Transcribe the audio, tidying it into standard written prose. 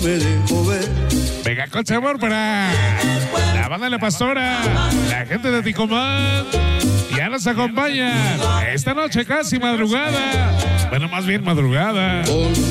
me dejo ver. Venga, con sabor para la banda de La Pastora, la gente de Ticomán. Ya nos acompaña esta noche casi madrugada. Bueno, más bien madrugada.